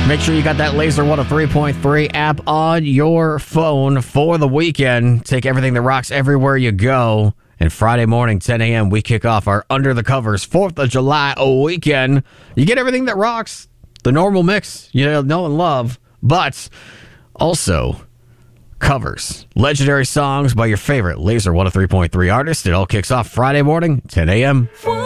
Make sure you got that Laser 103.3 app on your phone for the weekend. Take everything that rocks everywhere you go. And Friday morning, 10 a.m., we kick off our Under the Covers 4th of July weekend. You get everything that rocks, the normal mix you know and love, but also covers, legendary songs by your favorite Laser 103.3 artists. It all kicks off Friday morning, 10 a.m.